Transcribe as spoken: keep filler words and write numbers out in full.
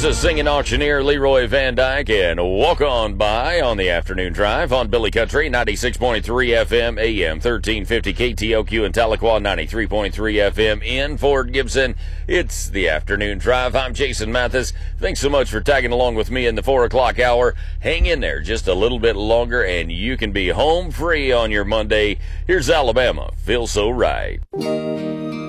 a singing auctioneer, Leroy Van Dyke, and walk on by on the afternoon drive on Billy Country, ninety-six point three F M, A M thirteen fifty K T O Q in Tahlequah, ninety-three point three F M in Fort Gibson. It's the afternoon drive. I'm Jason Mathis. Thanks so much for tagging along with me in the four o'clock hour. Hang in there just a little bit longer, and you can be home free on your Monday. Here's Alabama. Feels so right.